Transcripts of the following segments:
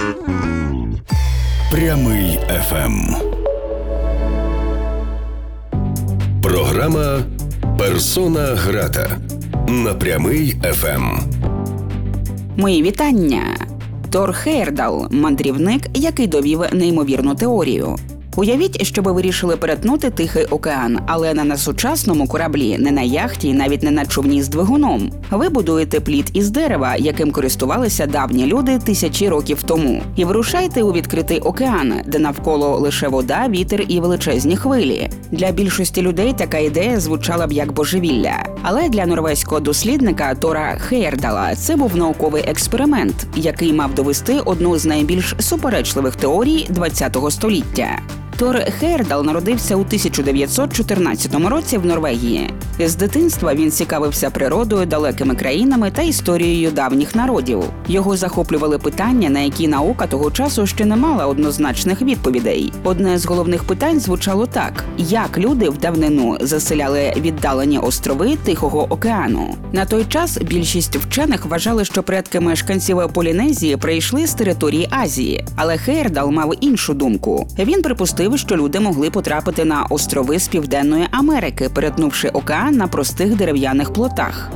Прямий ФМ. Програма «Персона грата» на Прямий ФМ. Мої вітання. Тор Хейердал – мандрівник, який довів неймовірну теорію. Уявіть, що ви вирішили перетнути Тихий океан, але не на сучасному кораблі, не на яхті, навіть не на човні з двигуном. Ви будуєте плід із дерева, яким користувалися давні люди тисячі років тому. І вирушаєте у відкритий океан, де навколо лише вода, вітер і величезні хвилі. Для більшості людей така ідея звучала б як божевілля. Але для норвезького дослідника Тора Хейердала це був науковий експеримент, який мав довести одну з найбільш суперечливих теорій ХХ століття. Тор Хейердал народився у 1914 році в Норвегії. З дитинства він цікавився природою, далекими країнами та історією давніх народів. Його захоплювали питання, на які наука того часу ще не мала однозначних відповідей. Одне з головних питань звучало так: як люди в давнину заселяли віддалені острови Тихого океану? На той час більшість вчених вважали, що предки мешканців Полінезії прийшли з території Азії. Але Хейердал мав іншу думку. Він припустив, що люди могли потрапити на острови з Південної Америки, перетнувши океан на простих дерев'яних плотах.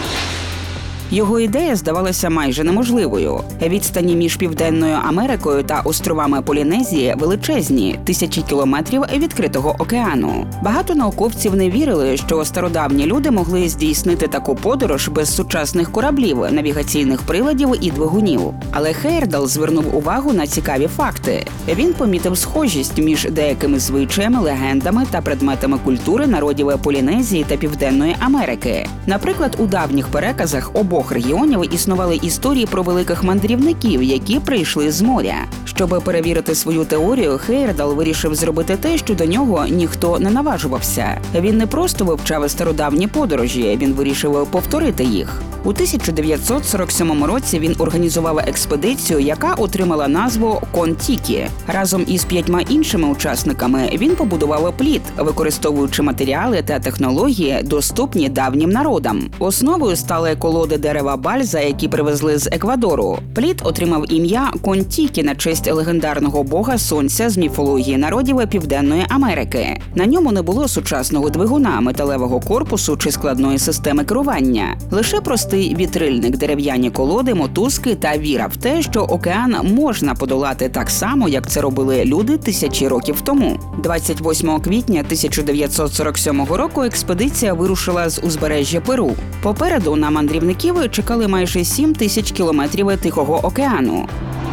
Його ідея здавалася майже неможливою. Відстані між Південною Америкою та островами Полінезії величезні – тисячі кілометрів відкритого океану. Багато науковців не вірили, що стародавні люди могли здійснити таку подорож без сучасних кораблів, навігаційних приладів і двигунів. Але Хейердал звернув увагу на цікаві факти. Він помітив схожість між деякими звичаями, легендами та предметами культури народів Полінезії та Південної Америки. Наприклад, у давніх переказах обох регіонів існували історії про великих мандрівників, які прийшли з моря. Щоб перевірити свою теорію, Хейердал вирішив зробити те, що до нього ніхто не наважувався. Він не просто вивчав стародавні подорожі, він вирішив повторити їх. У 1947 році він організував експедицію, яка отримала назву «Кон-Тікі». Разом із 5 іншими учасниками він побудував плід, використовуючи матеріали та технології, доступні давнім народам. Основою стали колоди дерева бальза, які привезли з Еквадору. Плід отримав ім'я Кон-Тікі на честь легендарного бога сонця з міфології народів Південної Америки. На ньому не було сучасного двигуна, металевого корпусу чи складної системи керування. Лише простий вітрильник, дерев'яні колоди, мотузки та віра в те, що океан можна подолати так само, як це робили люди тисячі років тому. 28 квітня 1947 року експедиція вирушила з узбережжя Перу. Попереду на мандрівників чекали майже 7 тисяч кілометрів Тихого океану.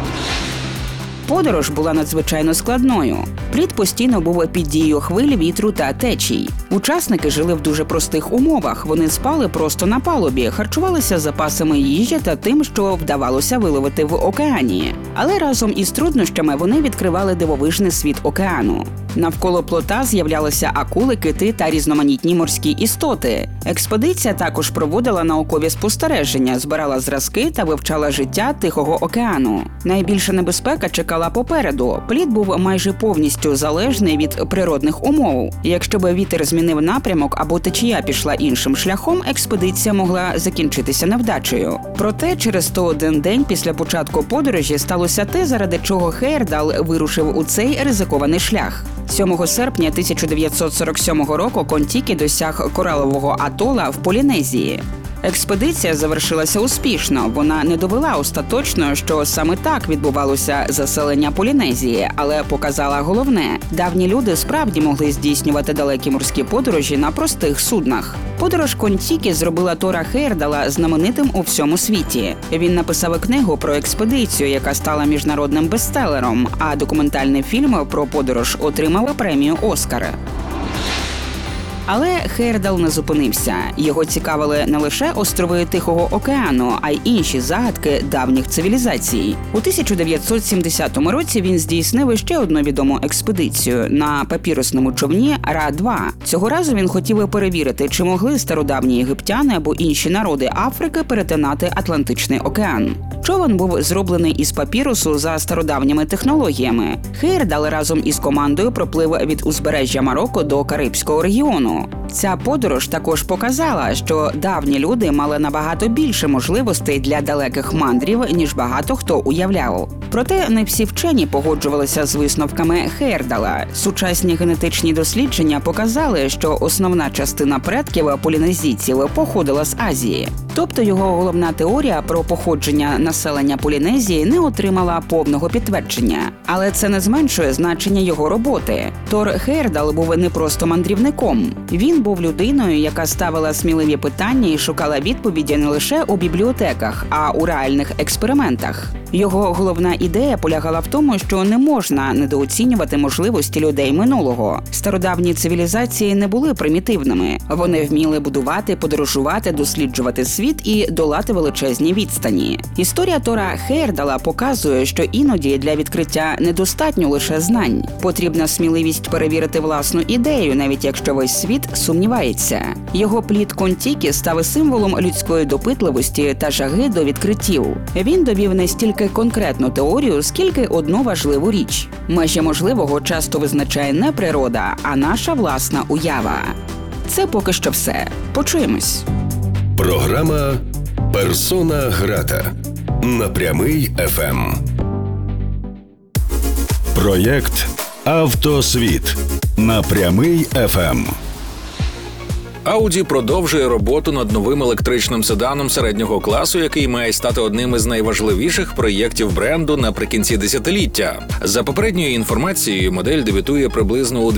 Подорож була надзвичайно складною. Плід постійно був під дією хвиль, вітру та течій. Учасники жили в дуже простих умовах. Вони спали просто на палубі, харчувалися запасами їжі та тим, що вдавалося виловити в океані. Але разом із труднощами вони відкривали дивовижний світ океану. Навколо плота з'являлися акули, кити та різноманітні морські істоти. Експедиція також проводила наукові спостереження, збирала зразки та вивчала життя Тихого океану. Найбільша небезпека чекала попереду. Плід був майже повністю залежний від природних умов. Якщо б вітер змінив напрямок або течія пішла іншим шляхом, експедиція могла закінчитися невдачею. Проте через 101 день після початку подорожі сталося те, заради чого Хейердал вирушив у цей ризикований шлях. 7 серпня 1947 року Кон-Тікі досяг коралового атола в Полінезії. Експедиція завершилася успішно. Вона не довела остаточно, що саме так відбувалося заселення Полінезії, але показала головне – давні люди справді могли здійснювати далекі морські подорожі на простих суднах. Подорож Кон-Тікі зробила Тора Хейердала знаменитим у всьому світі. Він написав книгу про експедицію, яка стала міжнародним бестселером, а документальний фільм про подорож отримав премію «Оскар». Але Хейердал не зупинився. Його цікавили не лише острови Тихого океану, а й інші загадки давніх цивілізацій. У 1970 році він здійснив ще одну відому експедицію на папірусному човні Ра-2. Цього разу він хотів перевірити, чи могли стародавні єгиптяни або інші народи Африки перетинати Атлантичний океан. Човен був зроблений із папірусу за стародавніми технологіями. Хейердал разом із командою проплив від узбережжя Марокко до Карибського регіону. Ця подорож також показала, що давні люди мали набагато більше можливостей для далеких мандрів, ніж багато хто уявляв. Проте не всі вчені погоджувалися з висновками Хейердала. Сучасні генетичні дослідження показали, що основна частина предків полінезійців походила з Азії. Тобто його головна теорія про походження населення Полінезії не отримала повного підтвердження. Але це не зменшує значення його роботи. Тор Хейердал був не просто мандрівником. Він був людиною, яка ставила сміливі питання і шукала відповіді не лише у бібліотеках, а у реальних експериментах. Його головна ідея полягала в тому, що не можна недооцінювати можливості людей минулого. Стародавні цивілізації не були примітивними. Вони вміли будувати, подорожувати, досліджувати світ і долати величезні відстані. Історія Тора Хейердала показує, що іноді для відкриття недостатньо лише знань. Потрібна сміливість перевірити власну ідею, навіть якщо весь світ сумнівається. Його плід Кон-Тікі став символом людської допитливості та жаги до відкриттів. Він довів не стільки конкретну теорію, скільки одну важливу річ. Межі можливого часто визначає не природа, а наша власна уява. Це поки що все. Почуємось. Програма «Персона грата» на Прямий ФМ. Проєкт «Автосвіт» на Прямий ФМ. Audi продовжує роботу над новим електричним седаном середнього класу, який має стати одним із найважливіших проєктів бренду наприкінці десятиліття. За попередньою інформацією, модель дебютує приблизно у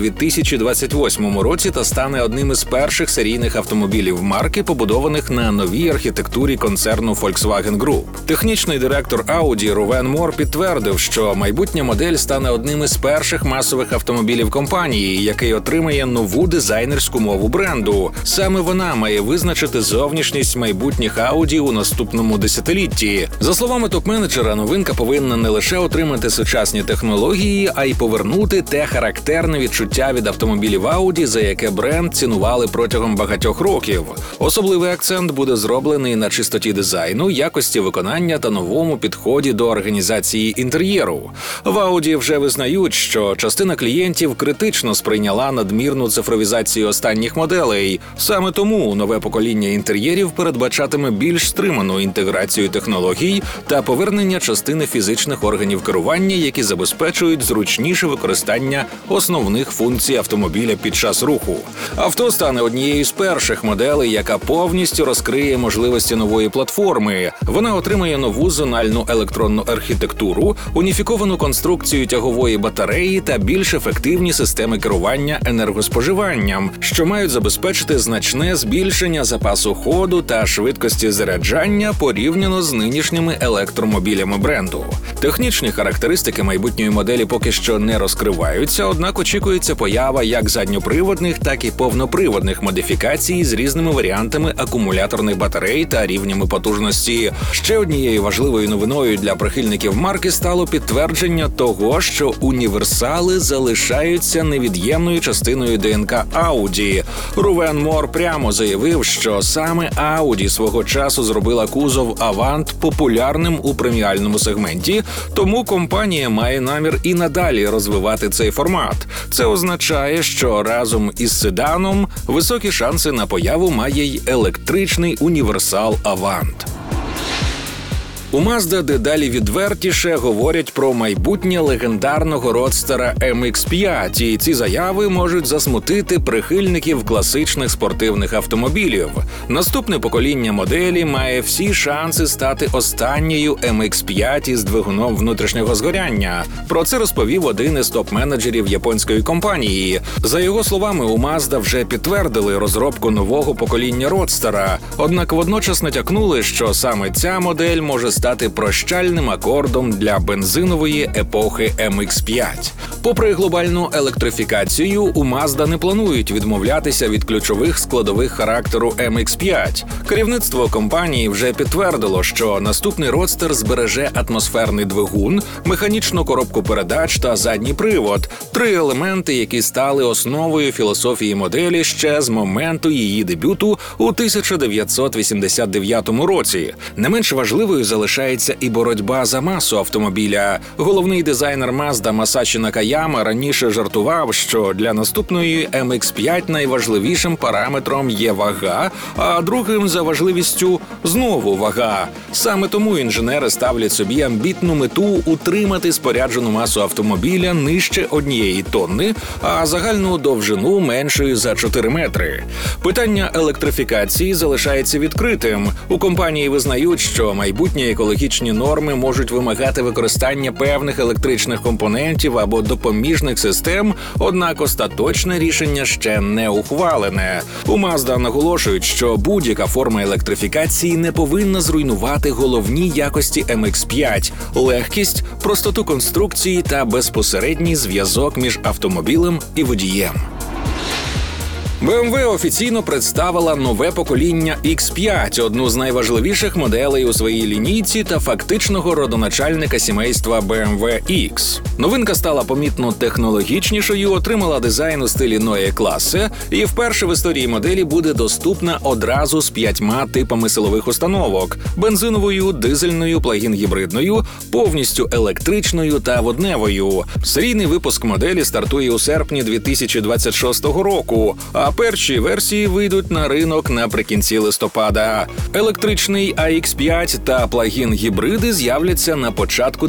2028 році та стане одним із перших серійних автомобілів марки, побудованих на новій архітектурі концерну Volkswagen Group. Технічний директор Audi Рувен Мор підтвердив, що майбутня модель стане одним із перших масових автомобілів компанії, який отримає нову дизайнерську мову бренду. Саме вона має визначити зовнішність майбутніх Audi у наступному десятилітті. За словами топ-менеджера, новинка повинна не лише отримати сучасні технології, а й повернути те характерне відчуття від автомобілів Audi, за яке бренд цінували протягом багатьох років. Особливий акцент буде зроблений на чистоті дизайну, якості виконання та новому підході до організації інтер'єру. В Audi вже визнають, що частина клієнтів критично сприйняла надмірну цифровізацію останніх моделей. Саме тому нове покоління інтер'єрів передбачатиме більш стриману інтеграцію технологій та повернення частини фізичних органів керування, які забезпечують зручніше використання основних функцій автомобіля під час руху. Авто стане однією з перших моделей, яка повністю розкриє можливості нової платформи. Вона отримає нову зональну електронну архітектуру, уніфіковану конструкцію тягової батареї та більш ефективні системи керування енергоспоживанням, що мають забезпечити значне збільшення запасу ходу та швидкості заряджання порівняно з нинішніми електромобілями бренду. Технічні характеристики майбутньої моделі поки що не розкриваються, однак очікується поява як задньоприводних, так і повноприводних модифікацій з різними варіантами акумуляторних батарей та рівнями потужності. Ще однією важливою новиною для прихильників марки стало підтвердження того, що універсали залишаються невід'ємною частиною ДНК Audi. Рувен Мор прямо заявив, що саме Audi свого часу зробила кузов Avant популярним у преміальному сегменті, тому компанія має намір і надалі розвивати цей формат. Це означає, що разом із седаном високі шанси на появу має й електричний універсал Avant. У Mazda дедалі відвертіше говорять про майбутнє легендарного родстера MX-5, і ці заяви можуть засмутити прихильників класичних спортивних автомобілів. Наступне покоління моделі має всі шанси стати останньою MX-5 із двигуном внутрішнього згоряння. Про це розповів один із топ-менеджерів японської компанії. За його словами, у Mazda вже підтвердили розробку нового покоління родстера, однак водночас натякнули, що саме ця модель може стати прощальним акордом для бензинової епохи MX-5. Попри глобальну електрифікацію, у Mazda не планують відмовлятися від ключових складових характеру MX-5. Керівництво компанії вже підтвердило, що наступний родстер збереже атмосферний двигун, механічну коробку передач та задній привод – три елементи, які стали основою філософії моделі ще з моменту її дебюту у 1989 році. Не менш важливою залишається залишається і боротьба за масу автомобіля. Головний дизайнер Mazda Масачі Накаяма раніше жартував, що для наступної MX-5 найважливішим параметром є вага, а другим за важливістю знову вага. Саме тому інженери ставлять собі амбітну мету утримати споряджену масу автомобіля нижче 1 тонни, а загальну довжину меншою за 4 метри. Питання електрифікації залишається відкритим. У компанії визнають, що майбутні екологічні норми можуть вимагати використання певних електричних компонентів або допоміжних систем, однак остаточне рішення ще не ухвалене. У Mazda наголошують, що будь-яка форма електрифікації не повинна зруйнувати головні якості MX-5 – легкість, простоту конструкції та безпосередній зв'язок між автомобілем і водієм. BMW офіційно представила нове покоління X5, одну з найважливіших моделей у своїй лінійці та фактичного родоначальника сімейства BMW X. Новинка стала помітно технологічнішою, отримала дизайн у стилі Neue Klasse і вперше в історії моделі буде доступна одразу з 5 типами силових установок – бензиновою, дизельною, плагін-гібридною, повністю електричною та водневою. Серійний випуск моделі стартує у серпні 2026 року, а перші версії вийдуть на ринок наприкінці листопада. Електричний AX5 та плагін-гібриди з'являться на початку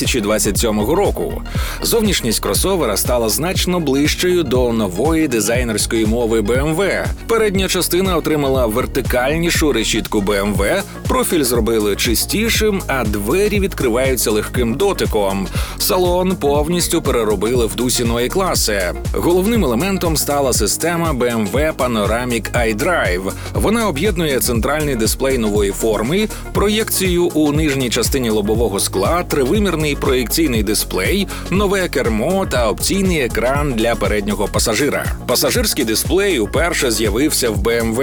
2027 року. Зовнішність кросовера стала значно ближчою до нової дизайнерської мови BMW. Передня частина отримала вертикальнішу решітку BMW, профіль зробили чистішим, а двері відкриваються легким дотиком. Салон повністю переробили в дусі Neue Klasse. Головним елементом стала система BMW Panoramic iDrive. Вона об'єднує центральний дисплей нової форми, проєкцію у нижній частині лобового скла, тривимірний проєкційний дисплей, нове кермо та опційний екран для переднього пасажира. Пасажирський дисплей уперше з'явився в BMW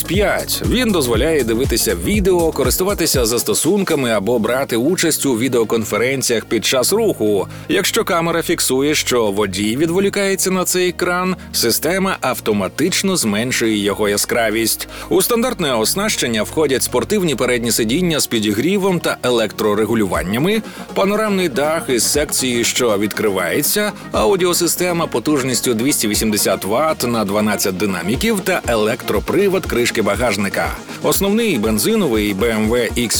X5. Він дозволяє дивитися відео, користуватися застосунками або брати участь у відеоконференціях під час руху. Якщо камера фіксує, що водій відволікається на цей екран, система автоматично зменшує його яскравість. У стандартне оснащення входять спортивні передні сидіння з підігрівом та електрорегулюваннями, панорамний дах із секцією, що відкривається, аудіосистема потужністю 280 Вт на 12 динаміків та електропривод кришки багажника. Основний бензиновий BMW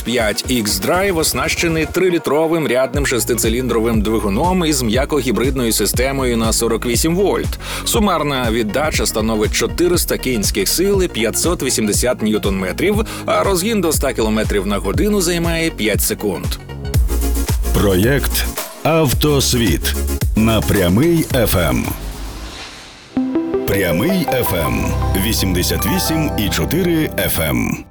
X5 X-Drive оснащений 3-літровим рядним 6-циліндровим двигуном із м'яко-гібридною системою на 48 вольт. Сумарна віддача становить 400 кінських сил і 580 ньютон-метрів, а розгін до 100 км на годину займає 5 секунд. Проєкт «Автосвіт» на Прямий ФМ. Прямий ФМ 88,4 FM.